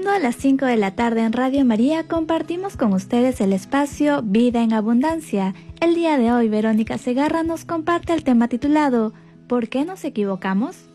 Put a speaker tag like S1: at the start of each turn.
S1: domingo a las 5 de la tarde en Radio María compartimos con ustedes el espacio Vida en Abundancia. El día de hoy Verónica Segarra nos comparte el tema titulado ¿Por qué nos equivocamos?